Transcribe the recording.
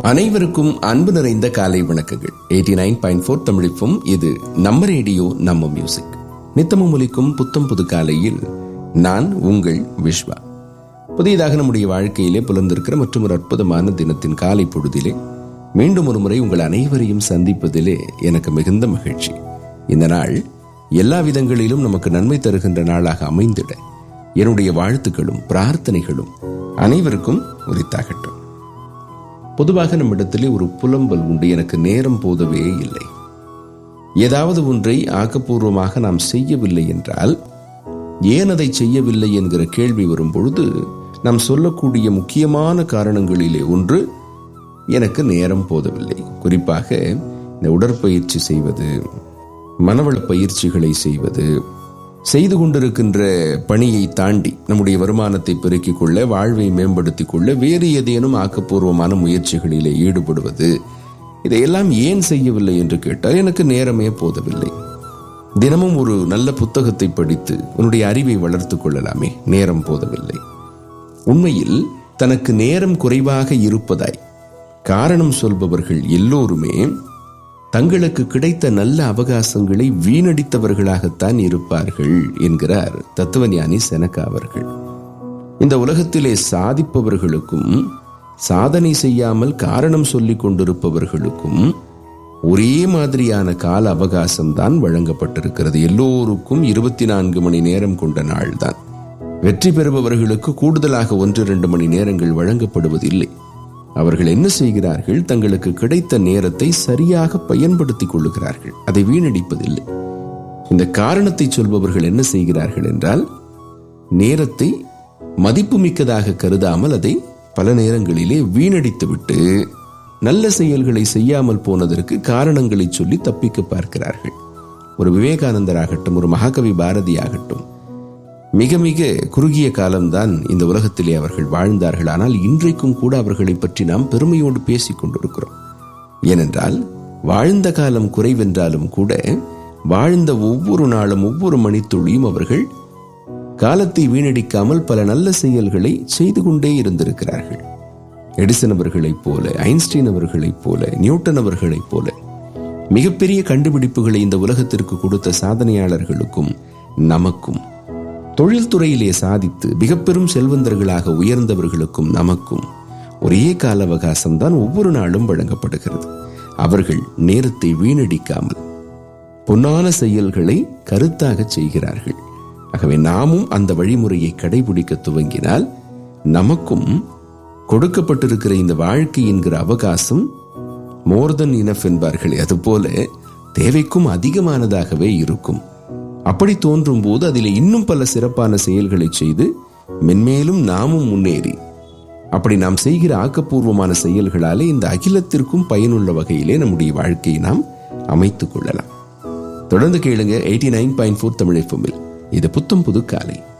அனைவருக்கும் அன்பு நிறைந்த காலை வணக்கங்கள். 89.4 தமிழிப்பும் இது நம்ம ரேடியோ நம்ம மியூசிக். நித்தமும் ஒலிக்கும் புத்தம் புது காலையில் நான் உங்கள் விஸ்வா. புதியதாக நம்முடைய வாழ்க்கையிலே புலர்ந்திருக்கிற மற்றும் ஒரு அற்புதமான தினத்தின் காலை பொழுதிலே மீண்டும் ஒரு முறை உங்கள் அனைவரையும் சந்திப்பதிலே எனக்கு மிகுந்த மகிழ்ச்சி. இந்த நாள் எல்லா விதங்களிலும் நமக்கு நன்மை தருகின்ற நாளாக அமைந்திட என்னுடைய வாழ்த்துக்களும் பிரார்த்தனைகளும் அனைவருக்கும் உரித்தாகட்டும். பொதுவாக நம்மிடத்திலே ஒரு புலம்பல் உண்டு, எனக்கு நேரம் போதவே இல்லை. ஏதாவது ஒன்றை ஆக்கப்பூர்வமாக நாம் செய்யவில்லை என்றால் ஏன் அதை செய்யவில்லை என்கிற கேள்வி வரும் பொழுது நாம் சொல்லக்கூடிய முக்கியமான காரணங்களிலே ஒன்று எனக்கு நேரம் போதவில்லை. குறிப்பாக இந்த உடற்பயிற்சி செய்வது, மனவள பயிற்சிகளை செய்வது, செய்து கொண்டிருக்கின்ற பணியை தாண்டி நம்முடைய வருமானத்தை பெருக்கிக் கொள்ள, வாழ்வை மேம்படுத்திக் கொள்ள வேறு ஏதேனும் ஆக்கப்பூர்வமான முயற்சிகளிலே ஈடுபடுவது, இதையெல்லாம் ஏன் செய்யவில்லை என்று கேட்டால் எனக்கு நேரமே போதவில்லை. தினமும் ஒரு நல்ல புத்தகத்தை படித்து உன்னுடைய அறிவை வளர்த்துக் கொள்ளலாமே, நேரம் போதவில்லை. உண்மையில் தனக்கு நேரம் குறைவாக இருப்பதாய் காரணம் சொல்பவர்கள் எல்லோருமே தங்களுக்கு கிடைத்த நல்ல அவகாசங்களை வீணடித்தவர்களாகத்தான் இருப்பார்கள் என்கிறார் தத்துவஞானி செனகா அவர்கள். இந்த உலகத்திலே சாதிப்பவர்களுக்கும் சாதனை செய்யாமல் காரணம் சொல்லிக் கொண்டிருப்பவர்களுக்கும் ஒரே மாதிரியான கால அவகாசம் தான் வழங்கப்பட்டிருக்கிறது. எல்லோருக்கும் 24 மணி நேரம் கொண்ட நாள் தான். வெற்றி பெறுபவர்களுக்கு கூடுதலாக 1-2 மணி நேரங்கள் வழங்கப்படுவதில்லை. அவர்கள் என்ன செய்கிறார்கள்? தங்களுக்கு கிடைத்த நேரத்தை சரியாக பயன்படுத்திக் கொள்ளுகிறார்கள், அதை வீணடிப்பதில்லை. இந்த காரணத்தை சொல்பவர்கள் என்ன செய்கிறார்கள் என்றால், நேரத்தை மதிப்புமிக்கதாக கருதாமல் அதை பல நேரங்களிலே வீணடித்துவிட்டு நல்ல செயல்களை செய்யாமல் போனதற்கு காரணங்களை சொல்லி தப்பிக்க பார்க்கிறார்கள். ஒரு விவேகானந்தர் ஆகட்டும், ஒரு மகாகவி பாரதி ஆகட்டும், மிக மிக குறுகிய காலம்தான் இந்த உலகத்திலே அவர்கள் வாழ்ந்தார்கள். ஆனால் இன்றைக்கும் கூட அவர்களை பற்றி நாம் பெருமையோடு பேசிக் கொண்டிருக்கிறோம். ஏனென்றால் வாழ்ந்த காலம் குறைவென்றாலும் கூட வாழ்ந்த ஒவ்வொரு நாளும் ஒவ்வொரு மணித்துளியும் அவர்கள் காலத்தை வீணடிக்காமல் பல நல்ல செயல்களை செய்து கொண்டே இருந்திருக்கிறார்கள். எடிசன் அவர்களைப் போல, ஐன்ஸ்டீன் அவர்களைப் போல, நியூட்டன் அவர்களைப் போல மிகப்பெரிய கண்டுபிடிப்புகளை இந்த உலகத்திற்கு கொடுத்த சாதனையாளர்களுக்கும் நமக்கும், தொழில்துறையிலே சாதித்து மிக பெரும் செல்வந்தர்களாக உயர்ந்தவர்களுக்கும் நமக்கும் ஒரே கால அவகாசம் தான் ஒவ்வொரு நாளும் வழங்கப்படுகிறது. அவர்கள் நேரத்தை வீணடிக்காமல் பொன்னான செயல்களை கருத்தாக செய்கிறார்கள். ஆகவே நாமும் அந்த வழிமுறையை கடைபிடிக்க துவங்கினால் நமக்கும் கொடுக்கப்பட்டிருக்கிற இந்த வாழ்க்கை என்கிற அவகாசம் மோர் தென் இனஃப் என்பார்களே, அதுபோல தேவைக்கும் அதிகமானதாகவே இருக்கும். அப்படி தோன்றும் போது அதில் இன்னும் பல சிறப்பான செயல்களை செய்து மென்மேலும் நாமும் முன்னேறி, அப்படி நாம் செய்கிற ஆக்கப்பூர்வமான செயல்களாலே இந்த அகிலத்திற்கும் பயனுள்ள வகையிலே நம்முடைய வாழ்க்கையை நாம் அமைத்துக் கொள்ளலாம். தொடர்ந்து கேளுங்க 89.4 தமிழ் FM. இது புத்தம் புது காலை.